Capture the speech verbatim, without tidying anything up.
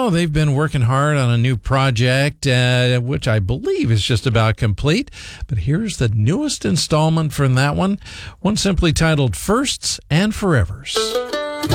know, they've been working hard on a new project, uh, which I believe is just about complete. But here's the newest installment from that one, one simply titled Firsts and Forevers.